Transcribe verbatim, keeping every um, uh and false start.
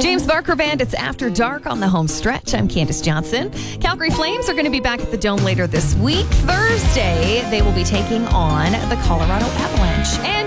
James Barker Band, it's After Dark on the home stretch. I'm Candace Johnson. Calgary Flames are going to be back at the Dome later this week. Thursday, they will be taking on the Colorado Avalanche. And